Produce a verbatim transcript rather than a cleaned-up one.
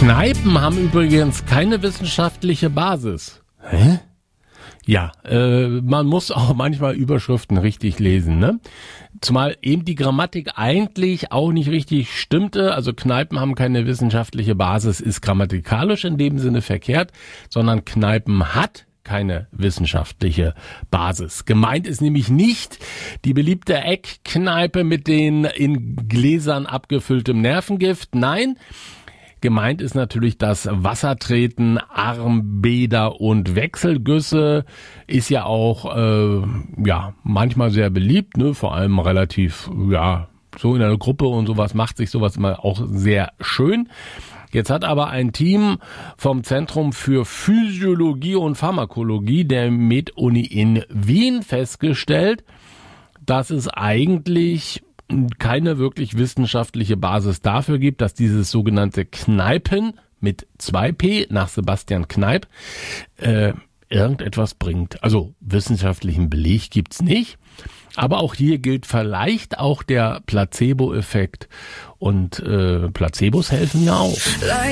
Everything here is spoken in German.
Kneipen haben übrigens keine wissenschaftliche Basis. Hä? Ja, äh, man muss auch manchmal Überschriften richtig lesen, ne? Zumal eben die Grammatik eigentlich auch nicht richtig stimmte. Also Kneipen haben keine wissenschaftliche Basis, ist grammatikalisch in dem Sinne verkehrt, sondern Kneipen hat keine wissenschaftliche Basis. Gemeint ist nämlich nicht die beliebte Eckkneipe mit den in Gläsern abgefülltem Nervengift. Nein, gemeint ist natürlich das Wassertreten, Armbäder und Wechselgüsse. Ist ja auch äh, ja manchmal sehr beliebt, ne? Vor allem relativ, ja, so in einer Gruppe und sowas macht sich sowas immer auch sehr schön. Jetzt hat aber ein Team vom Zentrum für Physiologie und Pharmakologie der Med-Uni in Wien festgestellt, dass es eigentlich keine wirklich wissenschaftliche Basis dafür gibt, dass dieses sogenannte Kneipen mit zwei P nach Sebastian Kneipp äh, irgendetwas bringt. Also wissenschaftlichen Beleg gibt's nicht. Aber auch hier gilt vielleicht auch der Placebo-Effekt und äh, Placebos helfen ja auch.